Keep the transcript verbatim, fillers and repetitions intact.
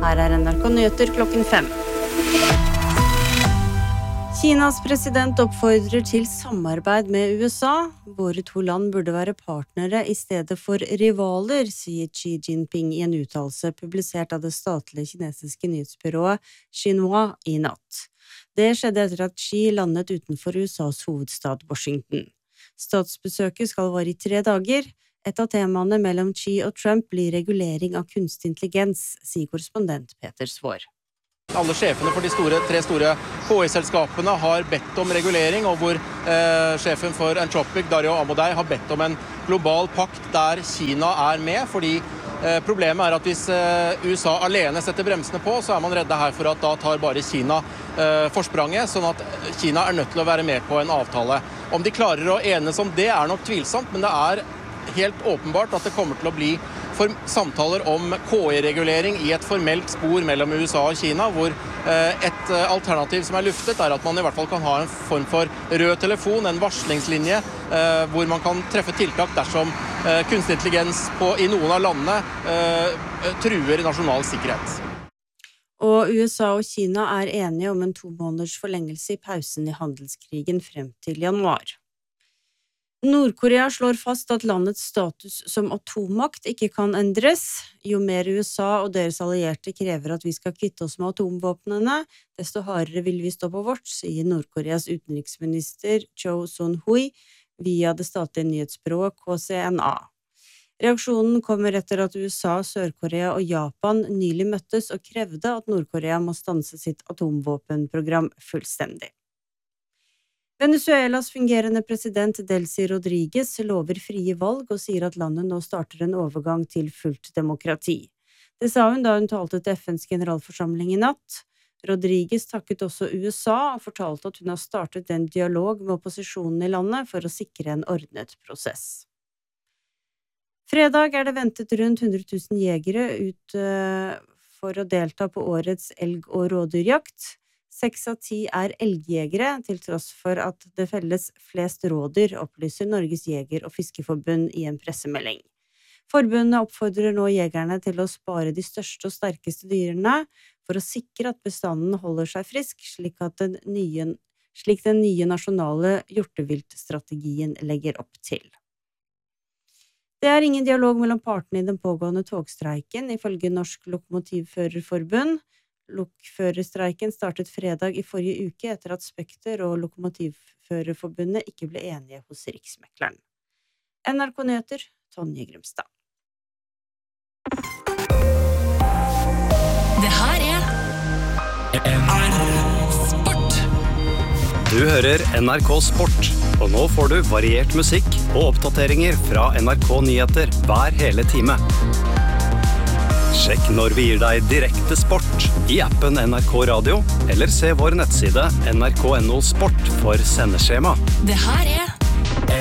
Her er N R K Nyheter klokken fem. Kinas president oppfordrer til samarbeid med U S A. Våre to land burde være partnere i stedet for rivaler, sier Xi Jinping i en uttalelse publisert av det statlige kinesiske nyhetsbyrået Xinhua i natt. Det skjedde etter at Xi landet utenfor U S A's hovedstad Washington. Statsbesøket skal vare i tre dager. Et av temaene mellom Xi og Trump blir regulering av kunstig intelligens, sier korrespondent Peter Svår. Alle sjefene for de store, tre store K I-selskapene har bedt om regulering, og hvor eh, sjefen for Anthropic, Dario Amodei, har bedt om en global pakt der Kina er med, fordi eh, problemet er at hvis eh, U S A alene setter bremsene på, så er man redde her for at da tar bare Kina eh, forspranget, sånn at Kina er nødt til å være med på en avtale. Om de klarer å enes om det er nok tvilsomt, men det er helt åpenbart at det kommer til å bli for samtaler om K I-regulering i et formelt spor mellom U S A og Kina, hvor et alternativ som er luftet er at man i hvert fall kan ha en form for rød telefon, en varslingslinje, hvor man kan treffe tiltak dersom kunstig intelligens på, i noen av landene truer nasjonal sikkerhet. Og U S A og Kina er enige om en to måneders forlengelse i pausen i handelskrigen frem til januar. Nord-Korea slår fast at landets status som atommakt ikke kan endres. Jo mer U S A og deres allierte krever at vi skal kvitte oss med atomvåpnene, desto hardere vil vi stå på vårt, sier Nord-Koreas utenriksminister Cho Son-hui via det statlige nyhetsbyrået K C N A. Reaksjonen kommer etter at U S A, Sør-Korea og Japan nylig møttes og krevde at Nord-Korea må stanse sitt atomvåpenprogram fullstendig. Venezuelas fungerende president Delcy Rodriguez lover frie valg og sier at landet nå starter en overgang til fullt demokrati. Det sa hun da hun talte til F N's generalforsamling i natt. Rodriguez takket også U S A og fortalte at hun har startet en dialog med opposisjonen i landet for å sikre en ordnet prosess. Fredag er det ventet rundt hundre tusen jegere ut for å delta på årets elg- og rådyrjakt. Seks av ti er elgjegere, til tross for at det felles flest rådyr, opplyser Norges Jeger- og Fiskeforbund i en pressemelding. Forbundet oppfordrer nå jegerne til å spare de største og sterkeste dyrene for å sikre at bestanden holder seg frisk, slik, at den nye, slik den nye nasjonale hjorteviltstrategien legger opp til. Det er ingen dialog mellom partene i den pågående togstreiken, ifølge Norsk Lokomotivførerforbund. Lokførerstreiken startet fredag i forrige uke etter at Spekter og Lokomotivførerforbundet ikke ble enige hos Riksmekleren. N R K Nyheter, Tonje Grimstad. Det her er N R K Sport. Du hører N R K Sport, og nå får du variert musikk og oppdateringer fra N R K Nyheter hver hele time. Sjekk når vi gir deg direkte sport i appen N R K Radio, eller se vår nettside N R K punktum N O Sport for sendeskjema. Det her er